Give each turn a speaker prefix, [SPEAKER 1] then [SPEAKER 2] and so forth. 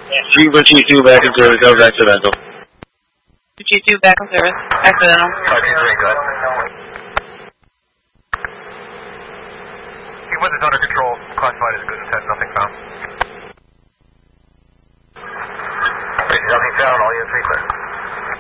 [SPEAKER 1] G2 back in service, that was accidental.
[SPEAKER 2] G2 back in service, accidental.
[SPEAKER 3] He wasn't under control, classified as good intent, nothing found.